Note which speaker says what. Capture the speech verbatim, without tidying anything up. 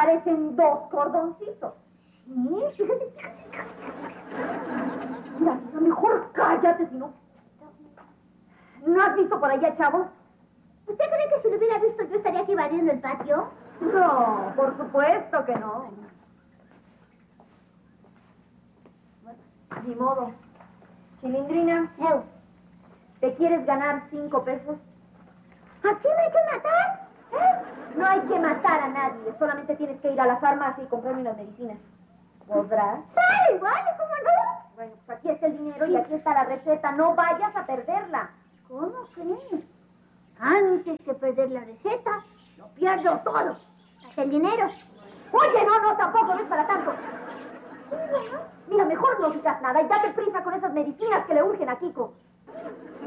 Speaker 1: parecen dos cordoncitos.
Speaker 2: Sí, fíjate.
Speaker 1: Mira, mejor cállate, si no... ¿No has visto por allá, chavo?
Speaker 2: ¿Usted cree que si lo hubiera visto yo estaría aquí barriendo el patio?
Speaker 1: No, por supuesto que no. Ni modo. Chilindrina,
Speaker 2: Eu.
Speaker 1: ¿te quieres ganar cinco pesos?
Speaker 2: ¿A quién hay que matar?
Speaker 1: ¿Eh? No hay que matar a nadie. Solamente tienes que ir a la farmacia y comprarme unas medicinas. ¿Podrás?
Speaker 2: ¡Sale igual! ¿Cómo no?
Speaker 1: Bueno, pues aquí está el dinero y aquí está la receta. No vayas a perderla.
Speaker 2: ¿Cómo crees? Antes que perder la receta, lo pierdo todo. Hasta el dinero.
Speaker 1: Oye, no, no, tampoco, no es para tanto. Mira, mejor no digas nada y date prisa con esas medicinas que le urgen a Kiko.